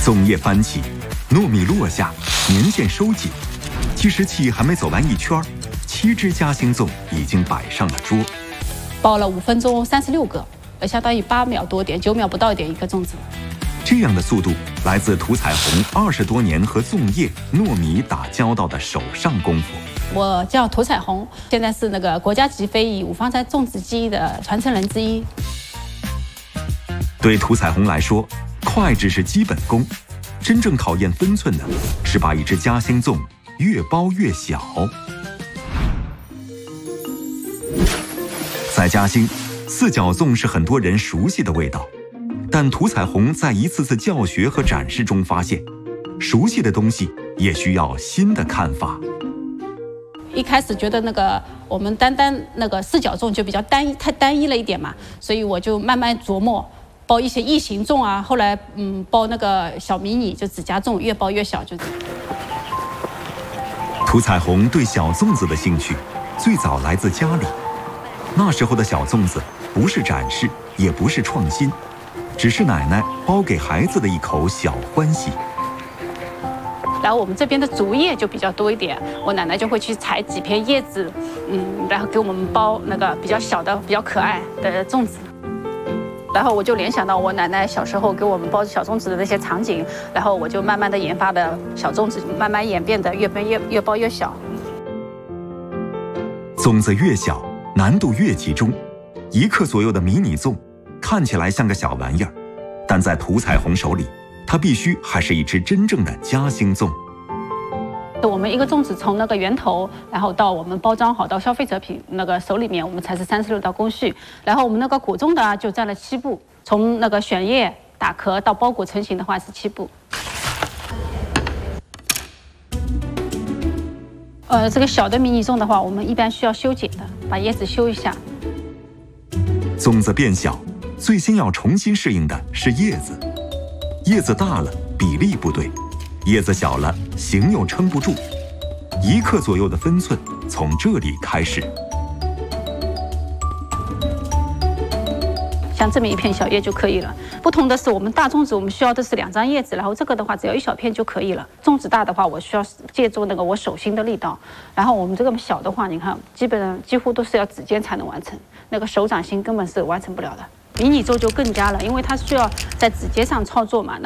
粽叶翻起，糯米落下，年线收紧，计时器还没走完一圈，7只夹心粽已经摆上了桌。 包了5分钟36个，相当于8秒多点，9秒不到一点一个粽子。 这样的速度来自涂彩虹20多年和粽叶、糯米打交道的手上功夫。 我叫涂彩虹，现在是那个国家级非遗五芳斋粽子技艺的传承人之一。 对涂彩虹来说，快只是基本功，真正考验分寸的是把一只夹心粽越包越小。在嘉兴，4角粽是很多人熟悉的味道，但涂彩虹在一次次教学和展示中发现，熟悉的东西也需要新的看法。 一开始觉得我们单那个4角粽就比较太单一了一点嘛，所以我就慢慢琢磨，包一些异形粽啊，后来包那个小迷你就指甲粽，越包越小就这样。 涂彩虹对小粽子的兴趣最早来自家里，那时候的小粽子不是展示，也不是创新，只是奶奶包给孩子的一口小欢喜。 然后我们这边的竹叶就比较多一点，我奶奶就会去采几片叶子，然后给我们包那个比较小的、比较可爱的粽子。然后我就联想到我奶奶小时候给我们包小粽子的那些场景，然后我就慢慢的研发的小粽子，慢慢演变的越包越小。 粽子越小，难度越集中，1克左右的迷你粽看起来像个小玩意儿，但在涂彩虹手里，它必须还是一只真正的夹心粽。 我们一个粽子从那个源头，然后到我们包装好到消费者手里面，我们才是36道工序。然后我们那个果粽的就占了7步，从那个选叶、打壳到包裹成型的话是7步。这个小的迷你粽的话，我们一般需要修剪的，把叶子修一下。 粽子变小，最先要重新适应的是叶子。叶子大了，比例不对；叶子小了，形又撑不住。1克左右的分寸从这里开始。 像这么一片小叶就可以了。不同的是，我们大粽子我们需要的是2张叶子，然后这个的话只要1小片就可以了。粽子大的话，我需要借助那个我手心的力道，然后我们这个小的话，你看几乎都是要指尖才能完成，那个手掌心根本是完成不了的。迷你粽就更加了，因为它需要在指尖上操作嘛。